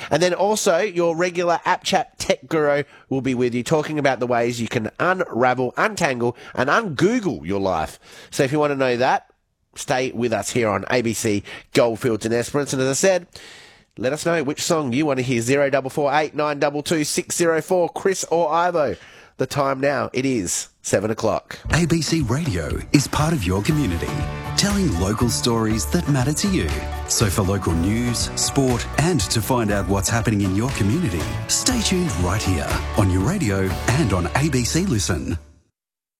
And then also your regular App Chat tech guru will be with you talking about the ways you can unravel, untangle and ungoogle your life. So if you want to know that, stay with us here on ABC Goldfields and Esperance. And as I said, let us know which song you want to hear. 0448 922 604, Chris or Ivo. The time now, it is 7 o'clock. ABC Radio is part of your community, telling local stories that matter to you. So for local news, sport, and to find out what's happening in your community, stay tuned right here on your radio and on ABC Listen.